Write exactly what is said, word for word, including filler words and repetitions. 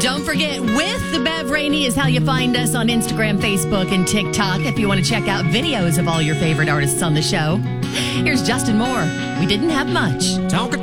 Don't forget, With the Bev Rainey is how you find us on Instagram, Facebook, and TikTok if you want to check out videos of all your favorite artists on the show. Here's Justin Moore. We didn't have much. Talk